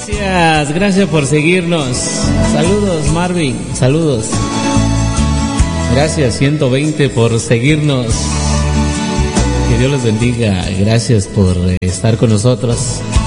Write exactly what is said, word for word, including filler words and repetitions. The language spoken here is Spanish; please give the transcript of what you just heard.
Gracias, gracias por seguirnos. Saludos, Marvin, saludos. Gracias, ciento veinte, por seguirnos. Que Dios los bendiga. Gracias por estar con nosotros.